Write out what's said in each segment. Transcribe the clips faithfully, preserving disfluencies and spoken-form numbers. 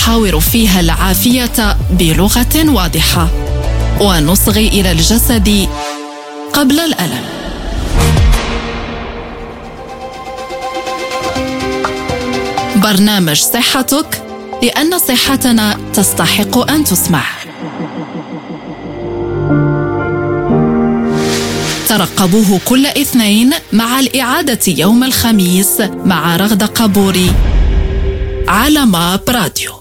نحاور فيها العافية بلغة واضحة ونصغي إلى الجسد قبل الألم. برنامج صحتك، لأن صحتنا تستحق أن تسمع. ترقبوه كل اثنين مع الإعادة يوم الخميس مع رغدة قبوري على ماب راديو.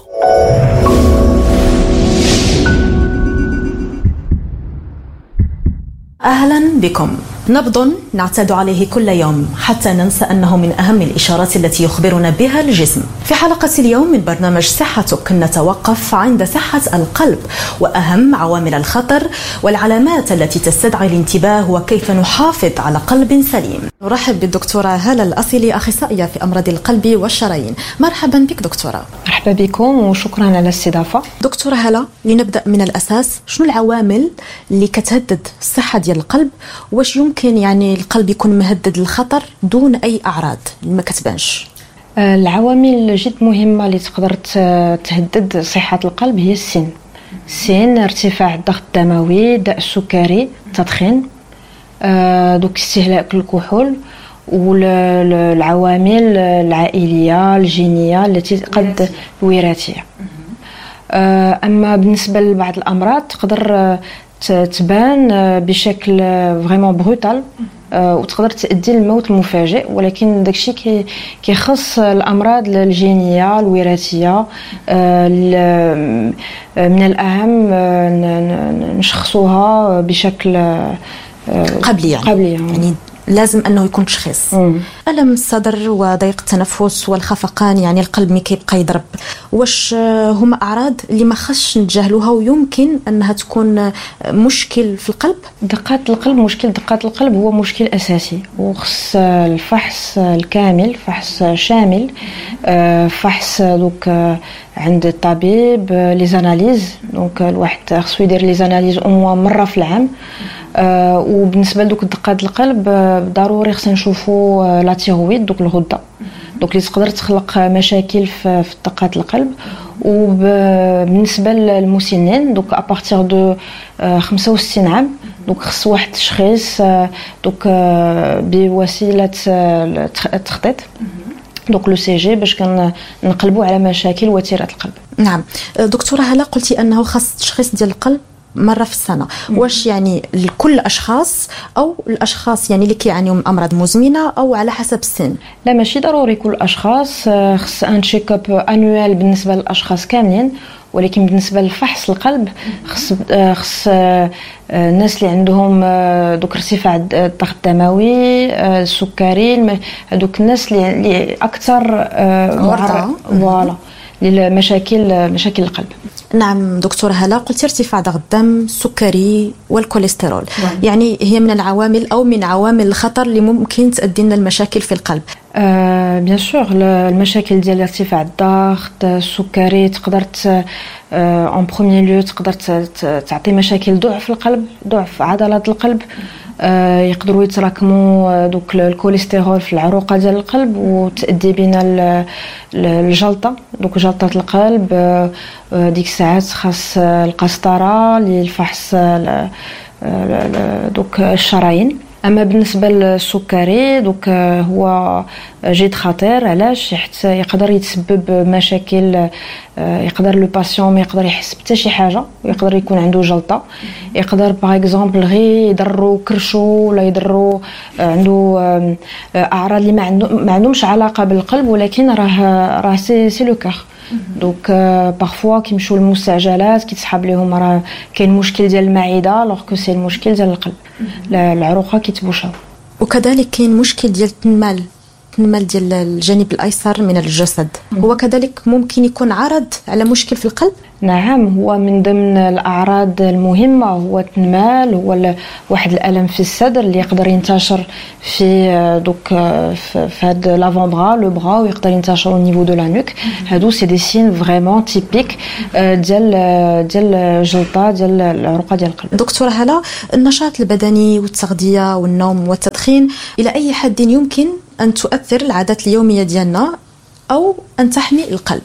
أهلا بكم. نبض نعتاد عليه كل يوم حتى ننسى أنه من أهم الإشارات التي يخبرنا بها الجسم. في حلقة اليوم من برنامج صحتك نتوقف عند صحة القلب وأهم عوامل الخطر والعلامات التي تستدعي الانتباه وكيف نحافظ على قلب سليم. نرحب بالدكتورة هالة الأصيلي، أخصائية في أمراض القلب والشرايين. مرحبا بك دكتورة. مرحبا بكم وشكرا على الاستضافة. دكتورة هالة، لنبدأ من الأساس، شنو العوامل اللي كتهدد الصحة ديال القلب؟ واش يمكن يعني القلب يكون مهدد للخطر دون أي أعراض ما كتبانش؟ العوامل جد مهمة اللي تقدر تهدد صحة القلب هي السن. السن، ارتفاع الضغط الدموي، الداء السكري، التدخين، دوك استهلاك الكحول، والعوامل العائلية الجينية التي قد الوراثية. أما بالنسبة لبعض الأمراض تقدر تبان بشكل فريمون بروتال وتقدر تؤدي للموت المفاجئ، ولكن داكشي كيخص الامراض الجينيه الوراثيه من الاهم نشخصوها بشكل قبلي يعني, قبلي يعني. يعني لازم انه يكون تشخيص. الم الصدر وضيق التنفس والخفقان، يعني القلب مي كيبقى يضرب، واش هما اعراض اللي ما خصش نتجاهلوها ويمكن انها تكون مشكل في القلب؟ دقات القلب، مشكل دقات القلب هو مشكل اساسي وخص الفحص الكامل، فحص شامل، فحص دوك عند الطبيب، لي زاناليز. دونك الواحد خصو يدير لي زاناليز او مره في العام. آه وبالنسبه لدوك دقات القلب آه ضروري خصنا نشوفوا لا تيرويد، دوك الغده دوك اللي تقدر تخلق مشاكل في, في دقات القلب. وبالنسبه للمسنين دوك ابارتيغ دو آه خمسة وستين عام دوك خص واحد التشخيص آه دوك آه بوسيله آه التخطيط، دوك لو سي جي، باش كنقلبوا على مشاكل وتيره القلب. نعم دكتوره هلا، قلتي انه خاص تشخيص ديال القلب مرة في السنة. واش يعني لكل الأشخاص أو الأشخاص يعني اللي كيعانيوا من أمراض مزمنة أو على حسب السن؟ لا ماشي ضروري كل الأشخاص، خص ان تشيك اب انوال بالنسبة للأشخاص كاملين، ولكن بالنسبة لفحص القلب خص خص الناس اللي عندهم دوك ارتفاع الضغط الدموي، السكري، دوك الناس اللي أكثر مرضى فوالا للمشاكل مشاكل القلب. نعم دكتورة هلا، قلت ارتفاع ضغط الدم، السكري والكوليسترول، نعم. يعني هي من العوامل أو من عوامل الخطر اللي ممكن تؤدي لنا المشاكل في القلب. آه بيان سور المشاكل ديال ارتفاع الضغط السكري تقدر اون بروميير لو تقدر تعطي مشاكل ضعف القلب، ضعف عضلات القلب. آه يقدروا يتراكموا دوك الكوليسترول في العروقه ديال القلب وتؤدي بنا الجلطه، دوك جلطه القلب. آه ديك الساعات خاص القسطره للفحص دوك الشرايين. اما بالنسبه للسكري دوك هو جد خطير. علاش؟ حتى يقدر يتسبب مشاكل، يقدر لو باسيون ما يقدر يحس حتى شي حاجه ويقدر يكون عنده جلطه. يقدر باغ اكزومبل غير يضروا كرشو ولا يضروا عنده اعراض اللي ما عنده ما عندهمش علاقه بالقلب، ولكن راه راه سي سي لو كور. دونك بارفوا كيمشيو للمستعجلات كيتسحب لهم راه كاين مشكل ديال المعده، لوغ كو سي المشكل ديال القلب، العروقه كيتبوشاو. وكذلك كاين مشكل ديال التنمال، التنمال ديال الجانب الايسر من الجسد، هو كذلك ممكن يكون عرض على مشكل في القلب. نعم، هو من ضمن الأعراض المهمة هو التنمال، هو واحد الألم في الصدر اللي يقدر ينتشر في دوك في هاد لافون برا لو برا ويقدر ينتشر au niveau de la nuque. هادو سي دي سين فريمون تيبيك ديال ديال الجلطة ديال العروقة ديال القلب. دكتورة هلا، النشاط البدني والتغذية والنوم والتدخين إلى أي حد يمكن أن تؤثر العادات اليومية ديالنا أو أن تحمي القلب؟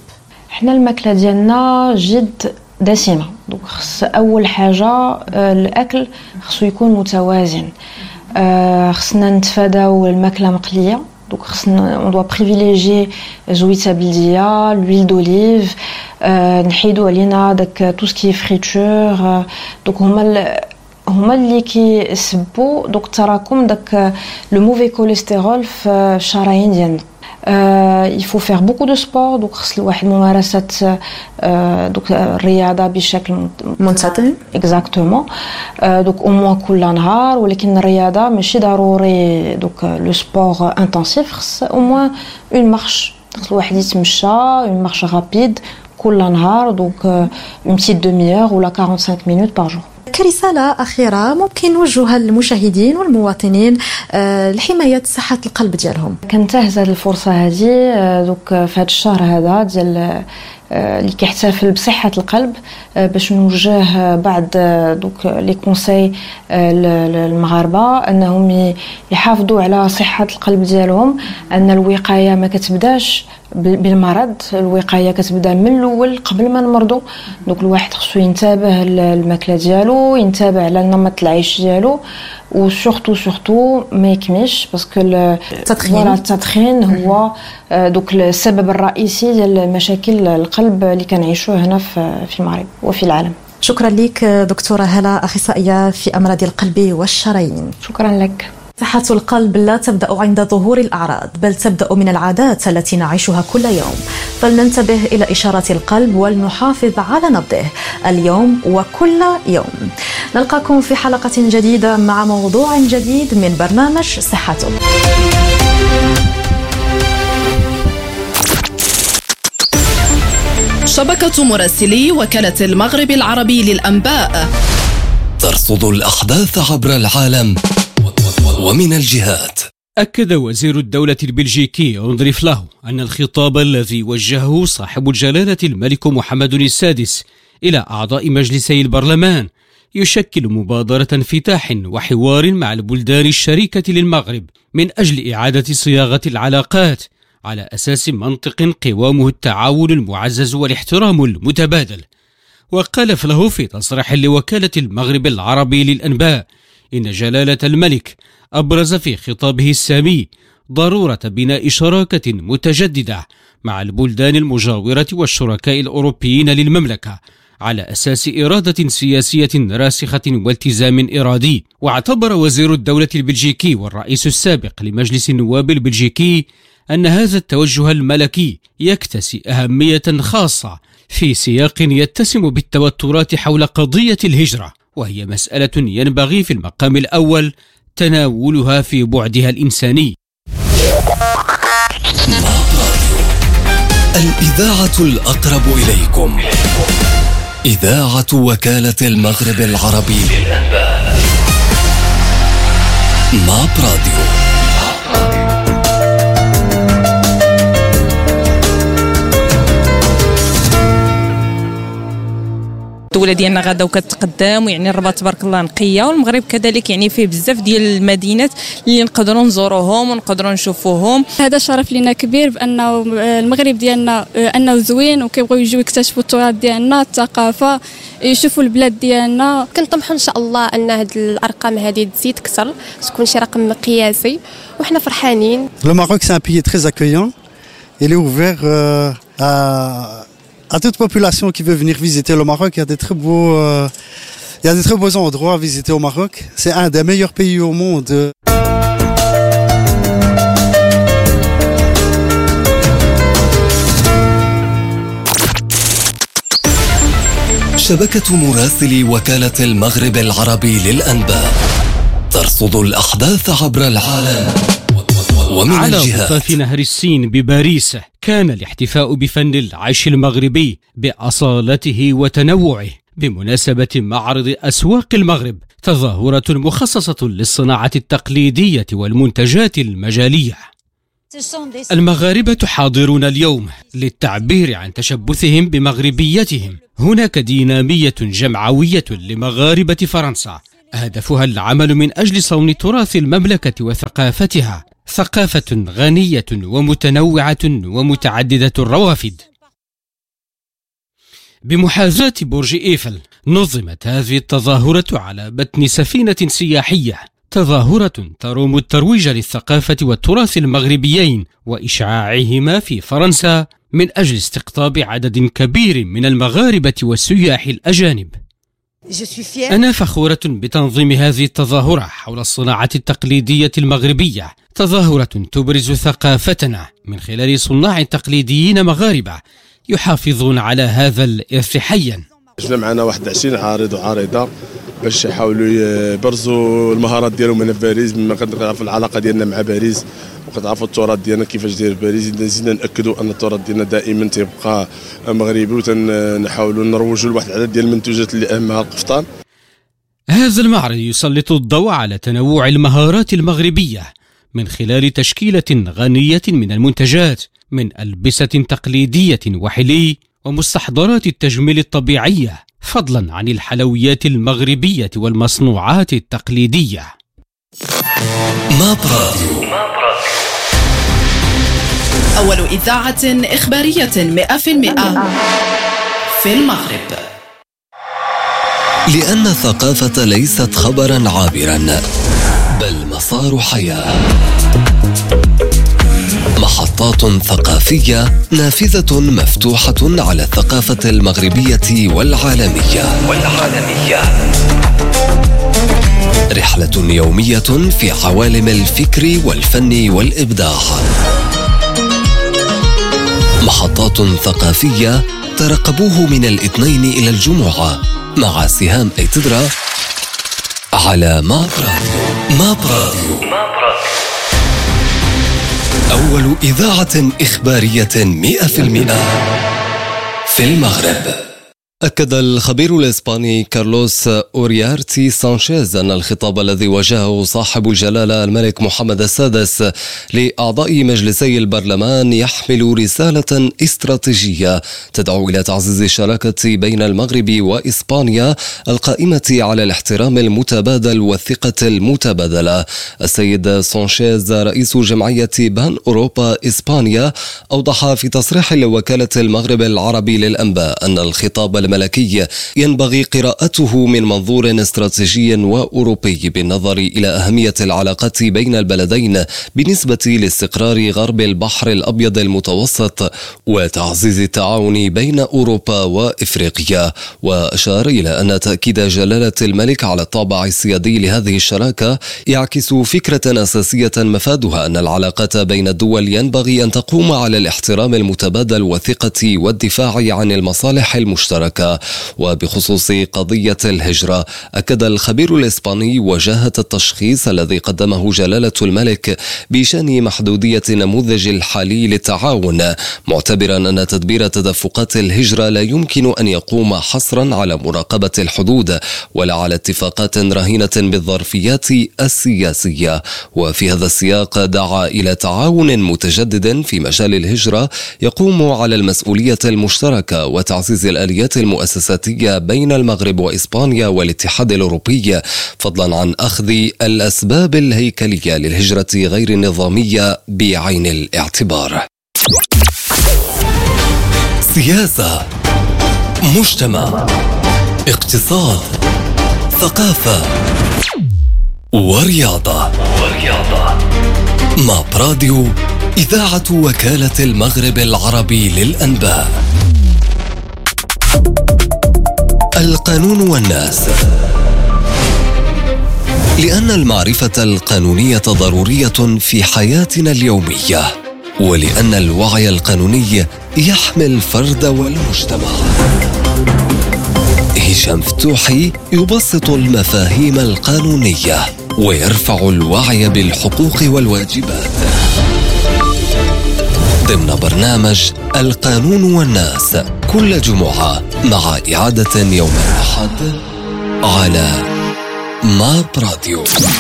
احنا الماكله ديالنا جد دسمه، دونك خص اول حاجه الاكل خصو يكون متوازن. خصنا نتفاداو الماكله مقليه، دونك خصنا اون دوا بريفيليجي زويته بلديه، لويل دوليف، نحيدو علينا داك تو سكي فريتور. دونك هما هما اللي كيسببوا دوك التراكم داك لو موفي كوليسترول في الشرايين ديالنا. il faut faire beaucoup de sport، دوك خص الواحد ممارسات دوك الرياضه بشكل منتظم اكزاكتومون، دوك او موان كل نهار. ولكن الرياضه ماشي ضروري دوك لو سبور انتنسيف، خص او موان اون مارش، خص الواحد يتمشى اون مارش رابيد كل نهار، دوك اون بتيت دومي اور ولا خمسة وأربعين مينوت بار جور. كرسالة أخيرة ممكن نوجهها للمشاهدين والمواطنين لحماية صحة القلب ديالهم. كنتهز هذه الفرصة هذه دوك في هذا الشهر هذا ديال اللي كيحتفل بصحة القلب باش نوجه بعض دوك لي كونساي للمغاربة انهم يحافظوا على صحة القلب ديالهم، ان الوقاية ما كتبداش بالمرض، الوقاية كتبدا من الاول قبل ما نمرضوا. دوك الواحد خصو ينتبه للماكله ديالو، ينتبه على نمط العيش ديالو، وسورتو سورتو ما يكمش باسكو التدخين التدخين هو دوك السبب الرئيسي ديال المشاكل القلب اللي كنعيشوه هنا في المغرب وفي العالم. شكرا لك دكتورة هلا، أخصائية في أمراض القلب والشرايين. شكرا لك. صحة القلب لا تبدأ عند ظهور الأعراض، بل تبدأ من العادات التي نعيشها كل يوم. فلننتبه إلى إشارات القلب ولنحافظ على نبضه اليوم وكل يوم. نلقاكم في حلقة جديدة مع موضوع جديد من برنامج صحته. شبكة مراسلي وكالة المغرب العربي للأنباء ترصد الأحداث عبر العالم ومن الجهات. أكد وزير الدولة البلجيكي أندري فلاهو أن الخطاب الذي وجهه صاحب الجلالة الملك محمد السادس إلى أعضاء مجلسي البرلمان يشكل مبادرة انفتاح وحوار مع البلدان الشريكة للمغرب من أجل إعادة صياغة العلاقات على أساس منطق قوامه التعاون المعزز والاحترام المتبادل. وقال فلاهو في تصريح لوكالة المغرب العربي للأنباء إن جلالة الملك أبرز في خطابه السامي ضرورة بناء شراكة متجددة مع البلدان المجاورة والشركاء الأوروبيين للمملكة على أساس إرادة سياسية راسخة والتزام إرادي. واعتبر وزير الدولة البلجيكي والرئيس السابق لمجلس النواب البلجيكي أن هذا التوجه الملكي يكتسي أهمية خاصة في سياق يتسم بالتوترات حول قضية الهجرة، وهي مسألة ينبغي في المقام الأول تناولها في بعدها الإنساني. الإذاعة الأقرب إليكم، إذاعة وكالة المغرب العربي للأنباء. ماب راديو. الدوله ديالنا غادا وكتقدم، ويعني الرباط تبارك الله نقيه، والمغرب كذلك يعني فيه بزاف ديال المدينات اللي نقدروا نزوروهم ونقدروا نشوفوهم. هذا شرف لنا كبير بانه المغرب ديالنا انه زوين وكيبغيو يجيو يكتشفوا التراث ديالنا، الثقافه، يشوفوا البلاد ديالنا. كنطمحوا ان شاء الله ان هذه الارقام هذه تزيد اكثر، تكون شي رقم قياسي وحنا فرحانين. Le Maroc c'est un pays très accueillant. Il est ouvert euh, à à toute population qui veut venir visiter le Maroc. Il y a des très beaux, euh, il y a des très beaux endroits à visiter au Maroc. C'est un des meilleurs pays au monde. شبكة مراسلي وكالة المغرب العربي للأنباء ترصد الأحداث عبر العالم ومن على الجهات. ضفاف نهر السين بباريس كان الاحتفاء بفن العيش المغربي بأصالته وتنوعه بمناسبة معرض أسواق المغرب، تظاهرة مخصصة للصناعة التقليدية والمنتجات المجالية. المغاربة حاضرون اليوم للتعبير عن تشبثهم بمغربيتهم. هناك دينامية جمعوية لمغاربة فرنسا هدفها العمل من أجل صون تراث المملكة وثقافتها، ثقافة غنية ومتنوعة ومتعددة الروافد. بمحاذاة برج إيفل نظمت هذه التظاهرة على متن سفينة سياحية، تظاهرة تروم الترويج للثقافة والتراث المغربيين وإشعاعهما في فرنسا من أجل استقطاب عدد كبير من المغاربة والسياح الأجانب. أنا فخورة بتنظيم هذه التظاهرة حول الصناعة التقليدية المغربية، تظاهرة تبرز ثقافتنا من خلال صناع تقليديين مغاربة يحافظون على هذا الإرث حيا. جبنا معنا واحد عشرين عارض وعارضة باش يحاولوا يبرزوا المهارات ديالهم هنا في باريس، بما كنعرفوا العلاقة ديالنا مع باريس وكتعرفوا التراث ديالنا كيفاش داير باريس. زيدنا نأكدوا أن التراث ديالنا دائما تيبقى مغربي، وتنحاولوا نروجوا لواحد العدد ديال المنتوجات اللي أهمها القفطان. هذا المعرض يسلط الضوء على تنوع المهارات المغربية من خلال تشكيلة غنية من المنتجات، من ألبسة تقليدية وحلي ومستحضرات التجميل الطبيعية، فضلا عن الحلويات المغربية والمصنوعات التقليدية. ماب راديو، أول إذاعة إخبارية مئة بالمئة في المغرب. لأن الثقافة ليست خبرا عابرا بل مسار حياة، محطات ثقافية نافذة مفتوحة على الثقافة المغربية والعالمية والعالمية رحلة يومية في عوالم الفكر والفن والإبداع، محطات ثقافية ترقبوه من الاثنين إلى الجمعة مع سهام أيتدرا على ماب راديو. ماب راديو، أول إذاعة إخبارية مئة بالمئة في المغرب. أكد الخبير الإسباني كارلوس أوريارتي سانشيز أن الخطاب الذي وجهه صاحب الجلالة الملك محمد السادس لأعضاء مجلسي البرلمان يحمل رسالة استراتيجية تدعو إلى تعزيز الشراكة بين المغرب وإسبانيا القائمة على الاحترام المتبادل والثقة المتبادلة. السيد سانشيز رئيس جمعية بان أوروبا إسبانيا أوضح في تصريح لوكالة المغرب العربي للأنباء أن الخطاب الملكي ينبغي قراءته من منظور استراتيجي وأوروبي بالنظر إلى أهمية العلاقات بين البلدين بالنسبة لاستقرار غرب البحر الأبيض المتوسط وتعزيز التعاون بين أوروبا وإفريقيا. وأشار إلى أن تأكيد جلالة الملك على الطابع السيادي لهذه الشراكة يعكس فكرة أساسية مفادها أن العلاقات بين الدول ينبغي أن تقوم على الاحترام المتبادل والثقة والدفاع عن المصالح المشتركة. وبخصوص قضية الهجرة، أكد الخبير الإسباني وجاهة التشخيص الذي قدمه جلالة الملك بشأن محدودية النموذج الحالي للتعاون، معتبرا أن تدبير تدفقات الهجرة لا يمكن أن يقوم حصرا على مراقبة الحدود ولا على اتفاقات رهينة بالظرفيات السياسية. وفي هذا السياق دعا إلى تعاون متجدد في مجال الهجرة يقوم على المسؤولية المشتركة وتعزيز الآليات المؤسساتية بين المغرب وإسبانيا والاتحاد الأوروبي، فضلا عن أخذ الأسباب الهيكلية للهجرة غير النظامية بعين الاعتبار. سياسة، مجتمع، اقتصاد، ثقافة ورياضة. ماب راديو، إذاعة وكالة المغرب العربي للأنباء. القانون والناس. لأن المعرفة القانونية ضرورية في حياتنا اليومية، ولأن الوعي القانوني يحمي الفرد والمجتمع. هشام فتوحي يبسط المفاهيم القانونية ويرفع الوعي بالحقوق والواجبات ضمن برنامج القانون والناس كل جمعة مع إعادة يوم الأحد على ماب راديو،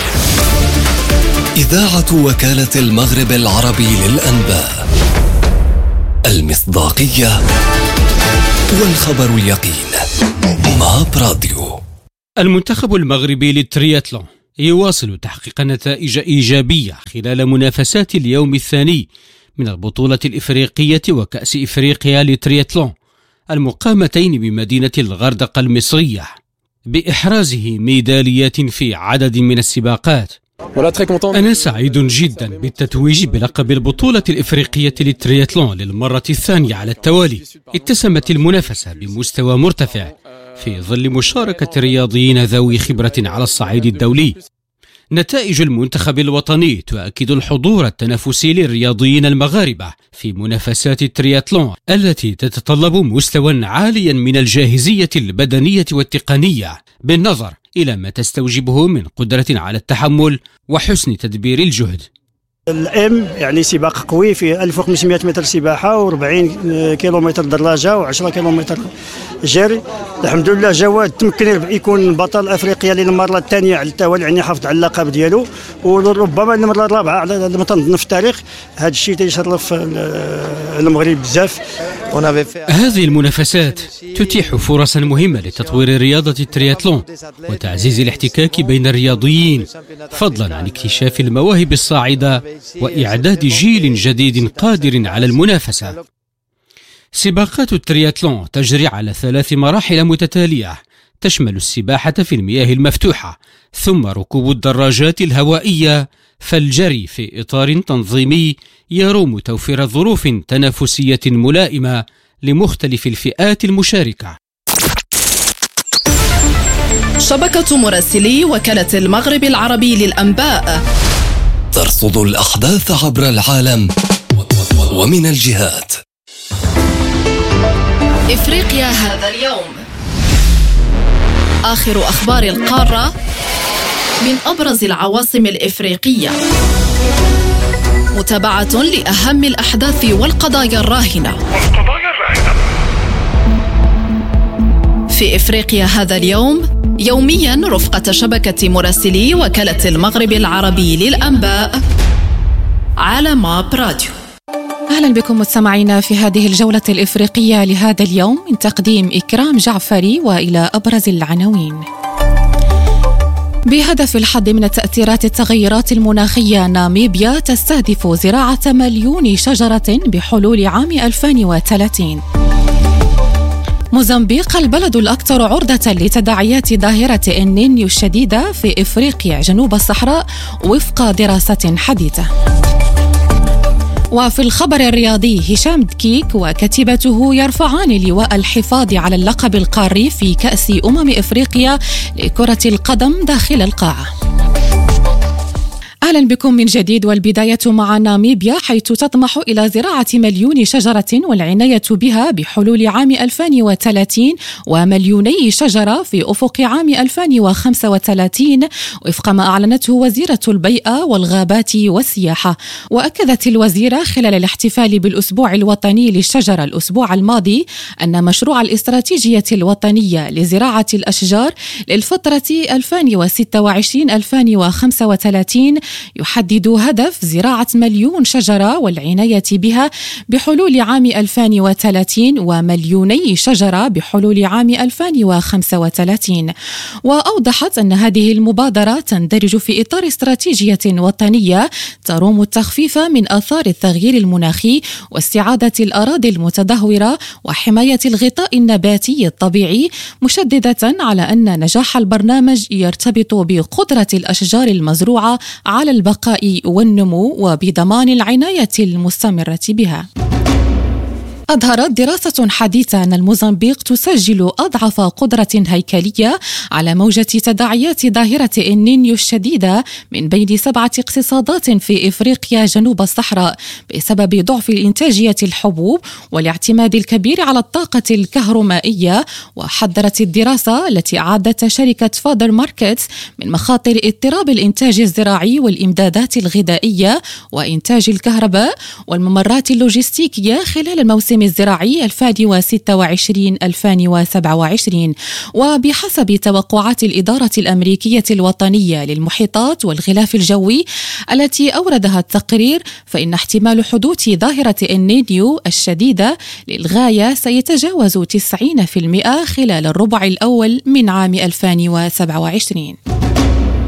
إذاعة وكالة المغرب العربي للأنباء. المصداقية والخبر اليقين. ماب راديو. المنتخب المغربي للترياتلون يواصل تحقيق نتائج إيجابية خلال منافسات اليوم الثاني من البطولة الإفريقية وكأس إفريقيا للترياتلون المقامتين بمدينة الغردقة المصرية بإحرازه ميداليات في عدد من السباقات. أنا سعيد جدا بالتتويج بلقب البطولة الإفريقية للترياتلون للمرة الثانية على التوالي. اتسمت المنافسة بمستوى مرتفع في ظل مشاركة رياضيين ذوي خبرة على الصعيد الدولي. نتائج المنتخب الوطني تؤكد الحضور التنافسي للرياضيين المغاربة في منافسات الترياتلون التي تتطلب مستوى عاليا من الجاهزية البدنية والتقنية بالنظر إلى ما تستوجبه من قدرة على التحمل وحسن تدبير الجهد. الام يعني سباق قوي في ألف وخمسمائة متر سباحه وأربعين كيلومتر دراجه وعشرة كيلومتر جري. الحمد لله جواد تمكن يكون بطل افريقيا للمره الثانيه على التوالي، يعني حافظ على اللقب ديالو وربما المره الرابعه على ما تنظن في التاريخ. هذا الشيء تيشرف المغرب بزاف. هذه المنافسات تتيح فرصا مهمه لتطوير رياضه الترياتلون وتعزيز الاحتكاك بين الرياضيين، فضلا عن اكتشاف المواهب الصاعده وإعداد جيل جديد قادر على المنافسة. سباقات الترياتلون تجري على ثلاث مراحل متتالية تشمل السباحة في المياه المفتوحة، ثم ركوب الدراجات الهوائية، فالجري في إطار تنظيمي يروم توفير ظروف تنافسية ملائمة لمختلف الفئات المشاركة. شبكة مراسلي وكالة المغرب العربي للأنباء ترصد الأحداث عبر العالم ومن الجهات. إفريقيا هذا اليوم، آخر أخبار القارة من أبرز العواصم الإفريقية، متابعة لأهم الأحداث والقضايا الراهنة في إفريقيا هذا اليوم، يوميا رفقة شبكة مراسلي وكالة المغرب العربي للأنباء على ماب راديو. أهلا بكم مستمعينا في هذه الجولة الإفريقية لهذا اليوم من تقديم إكرام جعفري، وإلى أبرز العناوين. بهدف الحد من التأثيرات التغيرات المناخية، ناميبيا تستهدف زراعة مليون شجرة بحلول عام ألفين وثلاثين. موزمبيق البلد الأكثر عرضة لتداعيات ظاهرة النينيو الشديدة في إفريقيا جنوب الصحراء وفق دراسة حديثة. وفي الخبر الرياضي، هشام دكيك وكتيبته يرفعان لواء الحفاظ على اللقب القاري في كأس أمم إفريقيا لكرة القدم داخل القاعة. أهلا بكم من جديد، والبداية مع ناميبيا حيث تطمح إلى زراعة مليون شجرة والعناية بها بحلول عام ألفين وثلاثين ومليوني شجرة في أفق عام ألفين وخمسة وثلاثين وفق ما أعلنته وزيرة البيئة والغابات والسياحة. وأكدت الوزيرة خلال الاحتفال بالأسبوع الوطني للشجرة الأسبوع الماضي أن مشروع الاستراتيجية الوطنية لزراعة الأشجار للفترة ألفين وستة وعشرين ألفين وخمسة وثلاثين يحدد هدف زراعة مليون شجرة والعناية بها بحلول عام ألفين وثلاثين ومليوني شجرة بحلول عام ألفين وخمسة وثلاثين. وأوضحت أن هذه المبادرة تندرج في إطار استراتيجية وطنية تروم التخفيف من آثار التغيير المناخي واستعادة الأراضي المتدهورة وحماية الغطاء النباتي الطبيعي، مشددة على أن نجاح البرنامج يرتبط بقدرة الأشجار المزروعة على البقاء والنمو وبضمان العناية المستمرة بها. أظهرت دراسة حديثة أن الموزمبيق تسجل أضعف قدرة هيكلية على موجة تداعيات ظاهرة النينيو الشديدة من بين سبعة اقتصادات في إفريقيا جنوب الصحراء بسبب ضعف الإنتاجية الحبوب والاعتماد الكبير على الطاقة الكهرومائية. وحذرت الدراسة التي أعدتها شركة فادر ماركتس من مخاطر اضطراب الإنتاج الزراعي والإمدادات الغذائية وإنتاج الكهرباء والممرات اللوجستيكية خلال الموسم الزراعي ألفين وستة وعشرين ألفين وسبعة وعشرين. وبحسب توقعات الإدارة الأمريكية الوطنية للمحيطات والغلاف الجوي التي أوردها التقرير، فإن احتمال حدوث ظاهرة النينيو الشديدة للغاية سيتجاوز تسعين بالمئة خلال الربع الأول من عام ألفين وسبعة وعشرين.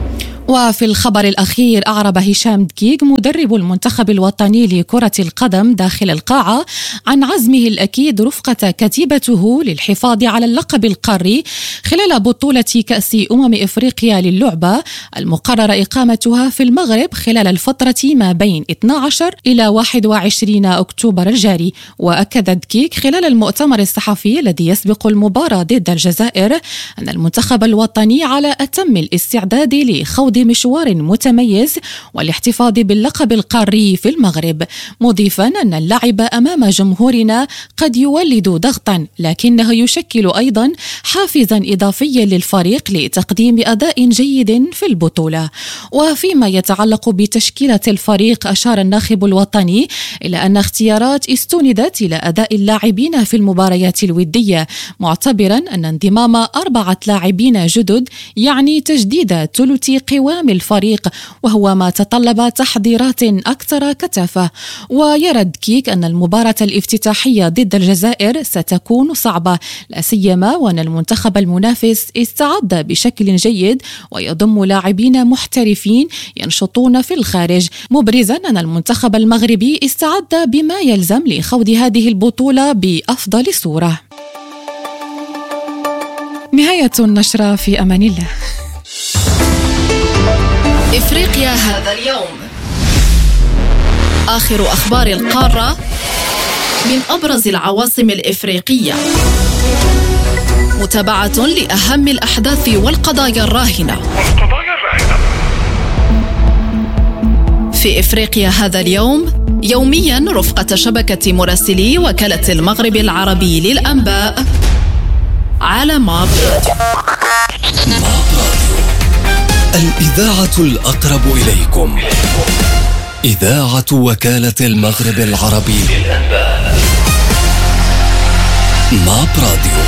وفي الخبر الأخير أعرب هشام دقيق مدرب المنتخب الوطني لكرة القدم داخل القاعة عن عزمه الأكيد رفقة كتيبته للحفاظ على اللقب القاري خلال بطولة كأس أمم إفريقيا للعبة المقرر إقامتها في المغرب خلال الفترة ما بين اثني عشر إلى واحد وعشرين أكتوبر الجاري. وأكد دقيق خلال المؤتمر الصحفي الذي يسبق المباراة ضد الجزائر أن المنتخب الوطني على أتم الاستعداد لخوض مشوار متميز والاحتفاظ باللقب القاري في المغرب، مضيفا أن اللعب أمام جمهورنا قد يولد ضغطا لكنه يشكل أيضا حافزا إضافيا للفريق لتقديم أداء جيد في البطولة. وفيما يتعلق بتشكيلة الفريق أشار الناخب الوطني إلى أن اختيارات استندت إلى أداء اللاعبين في المباريات الودية، معتبرا أن انضمام أربعة لاعبين جدد يعني تجديد ثلث قوام الفريق، وهو ما تطلب تحضيرات أكثر كثافة. ويرى دقيق أن المباراة الافتتاحية ضد الجزائر ستكون صعبة، لا سيما وأن المنتخب المنافس استعد بشكل جيد ويضم لاعبين محترفين ينشطون في الخارج، مبرزا أن المنتخب المغربي استعد بما يلزم لخوض هذه البطولة بأفضل صورة. نهاية النشرة، في أمان الله. إفريقيا هذا اليوم، آخر أخبار القارة من أبرز العواصم الإفريقية، متابعة لأهم الأحداث والقضايا الراهنة. في إفريقيا هذا اليوم يوميا رفقة شبكة مراسلي وكالة المغرب العربي للأنباء على ماب الإذاعة الأقرب إليكم، إذاعة وكالة المغرب العربي للأنباء، ماب راديو.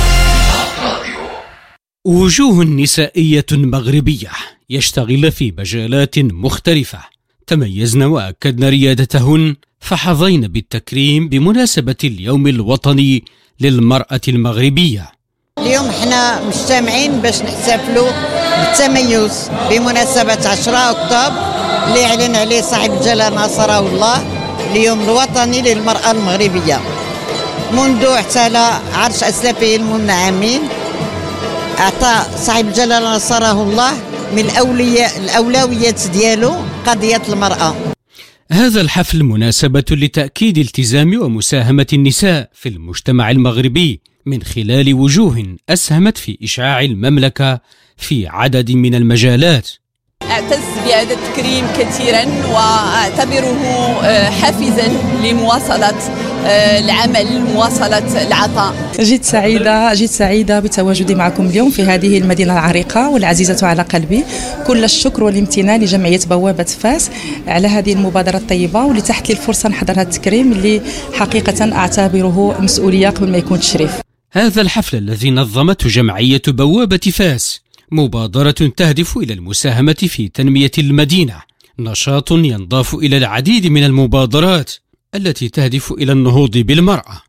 وجوه نسائية مغربية يشتغل في مجالات مختلفة تميزن وأكدن ريادتهن، فحظين بالتكريم بمناسبة اليوم الوطني للمرأة المغربية. اليوم احنا مجتمعين باش نحتفلوا بالتميز بمناسبة عشرة أكتوبر اللي اعلن عليه صاحب الجلالة نصره الله اليوم الوطني للمرأة المغربية. منذ احتل عرش أسلافه المنعمين أعطى صاحب الجلالة نصره الله من الأولويات ديالو قضية المرأة. هذا الحفل مناسبة لتأكيد التزام ومساهمة النساء في المجتمع المغربي من خلال وجوه أسهمت في إشعاع المملكة في عدد من المجالات. أعتز بهذا التكريم كثيرا وأعتبره حافزا لمواصلة العمل، مواصلة العطاء. جيت سعيدة جيت سعيدة بتواجدي معكم اليوم في هذه المدينة العريقة والعزيزة على قلبي. كل الشكر والامتنان لجمعية بوابة فاس على هذه المبادرة الطيبة واللي تحت لي الفرصة نحضر هذا التكريم اللي حقيقة أعتبره مسؤولية قبل ما يكون تشريف. هذا الحفل الذي نظمته جمعية بوابة فاس مبادرة تهدف إلى المساهمة في تنمية المدينة، نشاط ينضاف إلى العديد من المبادرات التي تهدف إلى النهوض بالمرأة.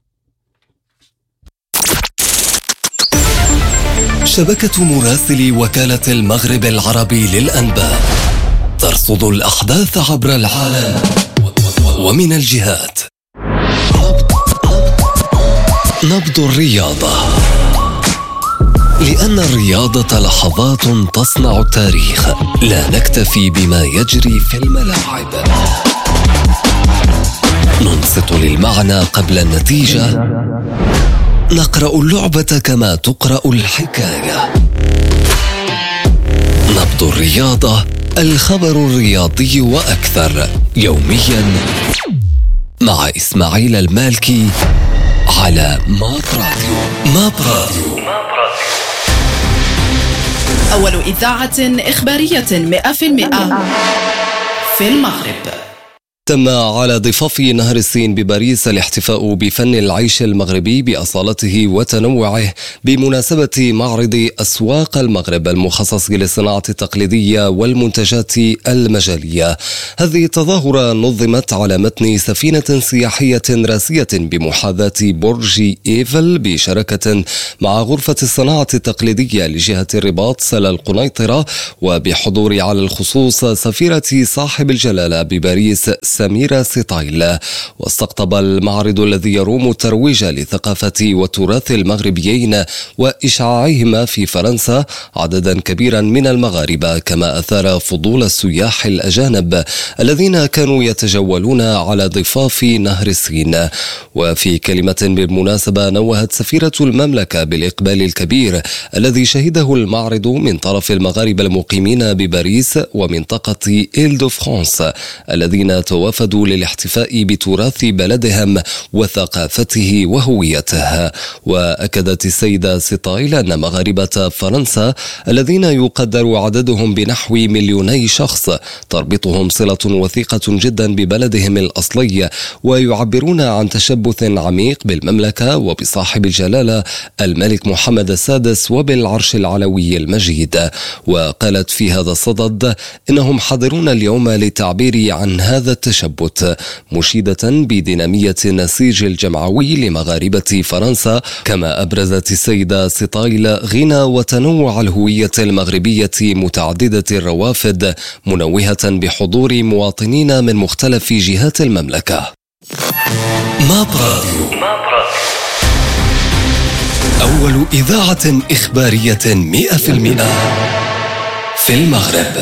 شبكة مراسلي وكالة المغرب العربي للأنباء ترصد الأحداث عبر العالم ومن الجهات. نبض الرياضة، لأن الرياضة لحظات تصنع التاريخ، لا نكتفي بما يجري في الملاعب، ننصت للمعنى قبل النتيجة، نقرأ اللعبة كما تقرأ الحكاية. نبض الرياضة، الخبر الرياضي وأكثر، يوميا مع إسماعيل المالكي على ماب راديو. ماب راديو، أول إذاعة إخبارية مئة في المئة في المغرب. تم على ضفاف نهر السين بباريس الاحتفاء بفن العيش المغربي بأصالته وتنوعه بمناسبة معرض أسواق المغرب المخصص للصناعة التقليدية والمنتجات المجالية. هذه التظاهرة نظمت على متن سفينة سياحية راسية بمحاذاة برج إيفل بشراكة مع غرفة الصناعة التقليدية لجهة الرباط سلا القنيطرة، وبحضور على الخصوص سفيرة صاحب الجلالة بباريس سميرة سطايل. واستقطب المعرض الذي يروم الترويج لثقافة والتراث المغربيين وإشعاعهما في فرنسا عددا كبيرا من المغاربة، كما أثار فضول السياح الأجانب الذين كانوا يتجولون على ضفاف نهر السين. وفي كلمة بالمناسبة نوهت سفيرة المملكة بالإقبال الكبير الذي شهده المعرض من طرف المغاربة المقيمين بباريس ومنطقة إيل دو فرانس الذين توافدوا للاحتفاء بتراث بلدهم وثقافته وهويته. وأكدت السيدة سطايل أن مغاربة فرنسا الذين يقدر عددهم بنحو مليوني شخص تربطهم صلة وثيقة جدا ببلدهم الأصلي، ويعبرون عن تشبث عميق بالمملكة وبصاحب الجلالة الملك محمد السادس وبالعرش العلوي المجيد. وقالت في هذا الصدد إنهم حاضرون اليوم للتعبير عن هذا التشبث، مشيدة بدينامية النسيج الجمعوي لمغاربة فرنسا. كما أبرزت السيدة سطايل غنى وتنوع الهوية المغربية متعددة الروافد، منوهة بحضور مواطنين من مختلف جهات المملكة. ماب راديو، أول إذاعة إخبارية مئة في المئة في المغرب.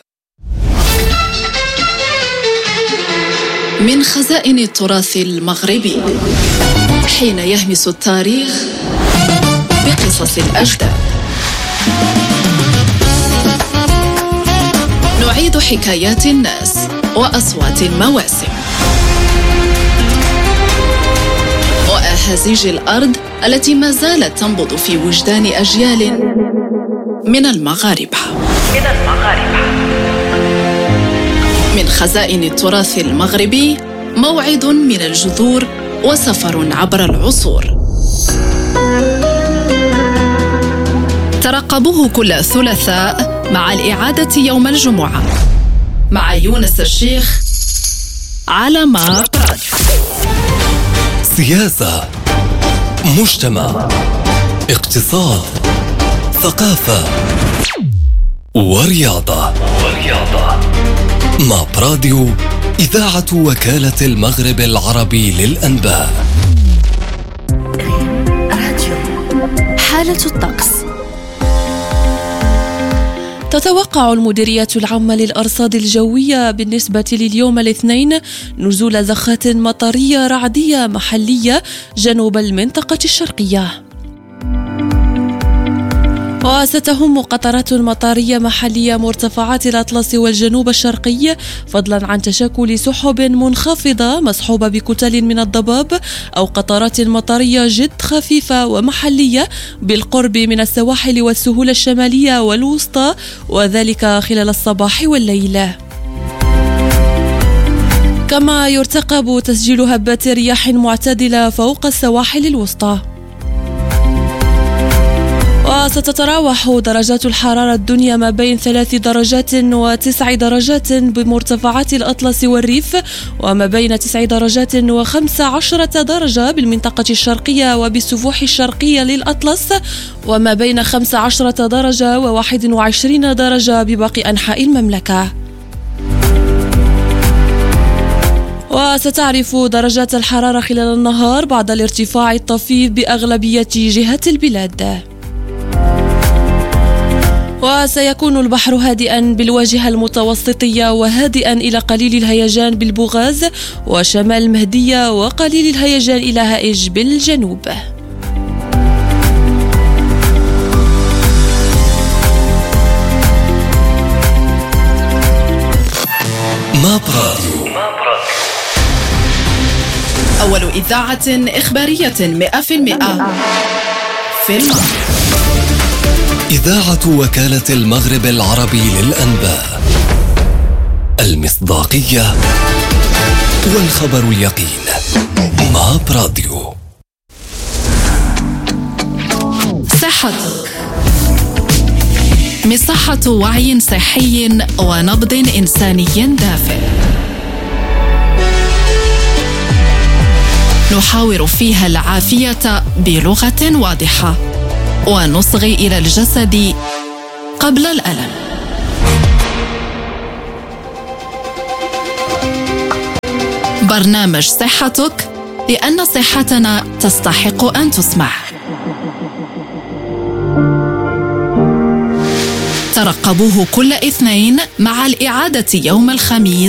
من خزائن التراث المغربي، حين يهمس التاريخ بقصص الأجداد، نعيد حكايات الناس وأصوات المواسم وأهازيج الأرض التي ما زالت تنبض في وجدان أجيال من المغاربة. من خزائن التراث المغربي، موعد من الجذور وسفر عبر العصور. ترقبوه كل ثلاثاء مع الإعادة يوم الجمعة مع يونس الشيخ على ماب راديو. سياسة، مجتمع، اقتصاد، ثقافة ورياضة. ماب راديو، إذاعة وكالة المغرب العربي للأنباء. حالة الطقس. تتوقع المديرية العامة للأرصاد الجوية بالنسبة لليوم الاثنين نزول زخات مطرية رعدية محلية جنوب المنطقة الشرقية، وستهم قطرات مطرية محلية مرتفعات الأطلس والجنوب الشرقي، فضلا عن تشكل سحب منخفضة مصحوبة بكتل من الضباب أو قطرات مطرية جد خفيفة ومحلية بالقرب من السواحل والسهول الشمالية والوسطى، وذلك خلال الصباح والليل. كما يرتقب تسجيل هبات رياح معتدلة فوق السواحل الوسطى. وستتراوح درجات الحرارة الدنيا ما بين ثلاث درجات وتسع درجات بمرتفعات الأطلس والريف، وما بين تسع درجات وخمس عشرة درجة بالمنطقة الشرقية وبالسفوح الشرقية للأطلس، وما بين خمس عشرة درجة وواحد وعشرين درجة بباقي أنحاء المملكة. وستعرف درجات الحرارة خلال النهار بعد الارتفاع الطفيف بأغلبية جهات البلاد. وسيكون البحر هادئا بالواجهة المتوسطية وهادئا إلى قليل الهيجان بالبوغاز وشمال المهدية، وقليل الهيجان إلى هائج بالجنوب. ماب راديو، أول إذاعة إخبارية مئة في المئة في المغرب. إذاعة وكالة المغرب العربي للأنباء. المصداقية والخبر اليقين. ماب راديو. صحتك، مساحة وعي صحي ونبض إنساني دافئ، نحاور فيها العافية بلغة واضحة ونصغي إلى الجسد قبل الألم. برنامج صحتك، لأن صحتنا تستحق أن تسمع. ترقبوه كل اثنين مع الإعادة يوم الخميس